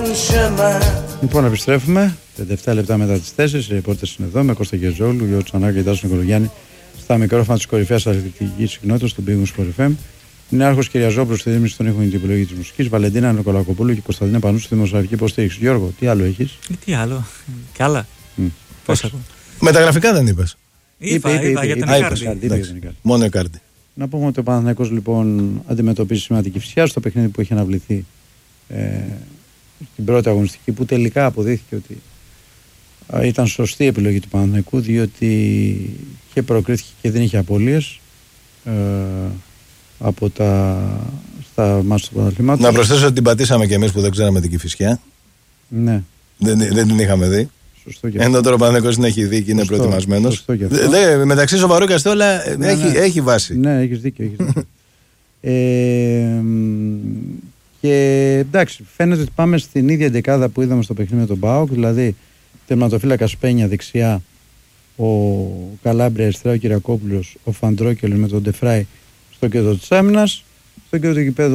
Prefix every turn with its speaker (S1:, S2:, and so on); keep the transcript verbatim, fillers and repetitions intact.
S1: Λοιπόν, επιστρέφουμε. πενήντα επτά λεπτά μετά τις τέσσερις. Οι ρεπόρτες είναι εδώ με Κώστα Γεζόλου, Γιώργο Τσανάκη και Τάσο Νικολογιάννη στα μικρόφωνα της κορυφαίας αθλητικής συχνότητας του Big Sport εφ εμ. Είναι άρχος Κυριαζόπουλος στη δίμηση των ήχων και την επιλογή της μουσικής. Βαλεντίνα Νικολακοπούλου και Κωνσταντίνα Πανού στη δημοσιογραφική υποστήριξη. Γιώργο, τι άλλο έχεις?
S2: Ε, τι άλλο, κι άλλα. Mm. Πώς ακόμα.
S3: Μεταγραφικά δεν είπες?
S2: Είπα, είπα, είπα για την Ικάρντι.
S3: Μόνο Ικάρντι.
S1: Να πούμε ότι ο Παναθηναϊκός λοιπόν αντιμετωπίζει σημαντική φυσιά στο παιχνίδι που είχε αναβληθεί ε, στην πρώτη αγωνιστική, που τελικά αποδείχθηκε ότι ε, ήταν σωστή η επιλογή του Παναθηναϊκού, διότι και προκρίθηκε και δεν είχε απώλειες ε, από τα στα μάτια του πρωταθλήματος.
S3: Να προσθέσω ότι την πατήσαμε κι εμείς που δεν ξέραμε την Κηφισιά.
S1: Ναι.
S3: Δεν, δεν την είχαμε δει. Ενώ τώρα ο Παναθηναϊκός την έχει δει και είναι προετοιμασμένος. Μεταξύ σοβαρού και αστόλα ναι, έχει, ναι. έχει βάση.
S1: Ναι, έχεις δίκιο. Έχεις δίκιο. ε, και εντάξει, φαίνεται ότι πάμε στην ίδια δεκάδα που είδαμε στο παιχνίδι με τον ΠΑΟΚ, δηλαδή τερματοφύλακας Πένια δεξιά, ο Καλάμπρια αριστερά, ο Κυριακόπουλος, ο Φαντρόκελος με τον Ντεφράι στο κέντρο της άμυνας, στο κέντρο του γηπέδου